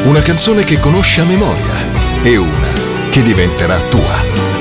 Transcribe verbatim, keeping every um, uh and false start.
Una canzone che conosci a memoria e una che diventerà tua.